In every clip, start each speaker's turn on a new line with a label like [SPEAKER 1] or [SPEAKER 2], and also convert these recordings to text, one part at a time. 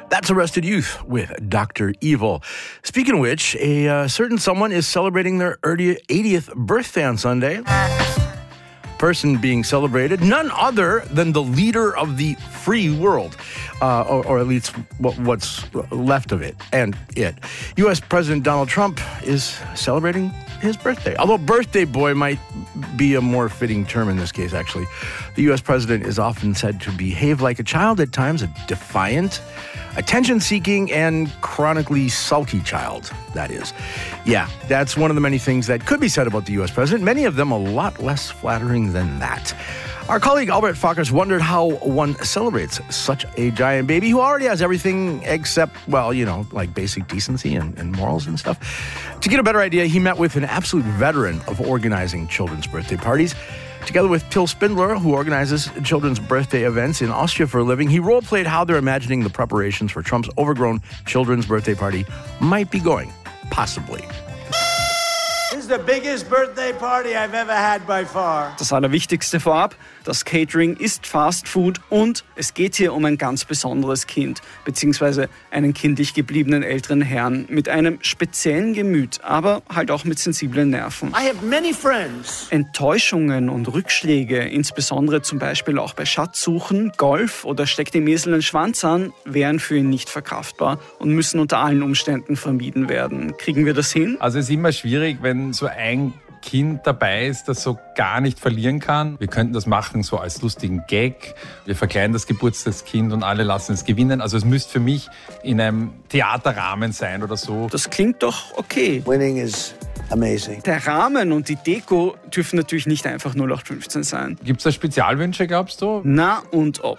[SPEAKER 1] That's Arrested Youth with Dr. Evil. Speaking of which, a certain someone is celebrating their 80th birthday on Sunday. Person being celebrated, none other than the leader of the free world, or at least what's left of it, and it. U.S. President Donald Trump is celebrating his birthday. Although birthday boy might be a more fitting term in this case, actually. The U.S. president is often said to behave like a child at times, a defiant, attention-seeking, and chronically sulky child, that is. Yeah, that's one of the many things that could be said about the U.S. president, many of them a lot less flattering than that. Our colleague Albert Farkas wondered how one celebrates such a giant baby who already has everything except, well, like basic decency and morals and stuff. To get a better idea, he met with an absolute veteran of organizing children's birthday parties. Together with Till Spindler, who organizes children's birthday events in Austria for a living, he role-played how they're imagining the preparations for Trump's overgrown children's birthday party might be going, possibly.
[SPEAKER 2] This is the biggest birthday party I've ever had by far.
[SPEAKER 3] Das Allerwichtigste vorab, das Catering ist Fast Food und es geht hier um ein ganz besonderes Kind, beziehungsweise einen kindlich gebliebenen älteren Herrn mit einem speziellen Gemüt, aber halt auch mit sensiblen Nerven.
[SPEAKER 2] I have many friends.
[SPEAKER 3] Enttäuschungen und Rückschläge, insbesondere zum Beispiel auch bei Schatzsuchen, Golf oder steckt dem Esel einen Schwanz an, wären für ihn nicht verkraftbar und müssen unter allen Umständen vermieden werden. Kriegen wir das hin?
[SPEAKER 4] Also es ist immer schwierig, wenn so ein Kind dabei ist, das so gar nicht verlieren kann. Wir könnten das machen so als lustigen Gag. Wir verkleiden das Geburtstagskind und alle lassen es gewinnen. Also es müsste für mich in einem Theaterrahmen sein oder so.
[SPEAKER 3] Das klingt doch okay.
[SPEAKER 2] Winning is amazing.
[SPEAKER 3] Der Rahmen und die Deko dürfen natürlich nicht einfach 0815 sein.
[SPEAKER 4] Gibt es da Spezialwünsche, glaubst du?
[SPEAKER 3] Na und ob.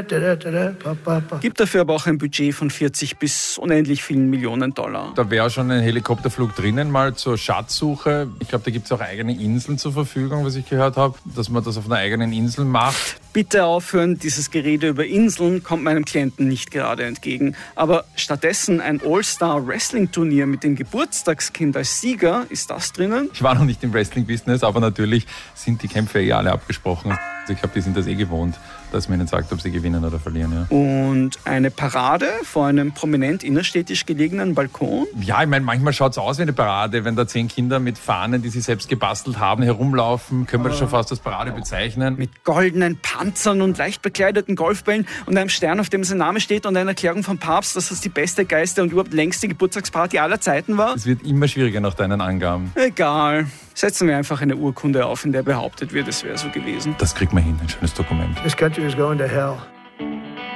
[SPEAKER 3] Gibt dafür aber auch ein Budget von 40 bis unendlich vielen Millionen $.
[SPEAKER 4] Da wäre schon ein Helikopterflug drinnen, mal zur Schatzsuche. Ich glaube, da gibt es auch eigene Inseln zur Verfügung, was ich gehört habe, dass man das auf einer eigenen Insel macht.
[SPEAKER 3] Bitte aufhören, dieses Gerede über Inseln kommt meinem Klienten nicht gerade entgegen. Aber stattdessen ein All-Star-Wrestling-Turnier mit dem Geburtstagskind als Sieger, ist das drinnen?
[SPEAKER 4] Ich war noch nicht im Wrestling-Business, aber natürlich sind die Kämpfe alle abgesprochen. Also ich glaube, die sind das gewohnt, dass man ihnen sagt, ob sie gewinnen oder verlieren. Ja.
[SPEAKER 3] Und eine Parade vor einem prominent innerstädtisch gelegenen Balkon?
[SPEAKER 4] Ja, ich meine, manchmal schaut es aus wie eine Parade, wenn da 10 Kinder mit Fahnen, die sie selbst gebastelt haben, herumlaufen. Können wir das schon fast als Parade bezeichnen.
[SPEAKER 3] Mit goldenen Panzern und leicht bekleideten Golfbällen und einem Stern, auf dem sein Name steht und einer Erklärung vom Papst, dass das die beste, geilste und überhaupt längste Geburtstagsparty aller Zeiten war?
[SPEAKER 4] Es wird immer schwieriger nach deinen Angaben.
[SPEAKER 3] Egal. Setzen wir einfach eine Urkunde auf, in der behauptet wird, es wäre so gewesen.
[SPEAKER 4] Das kriegt man hin, ein schönes Dokument.
[SPEAKER 2] This country is going to hell.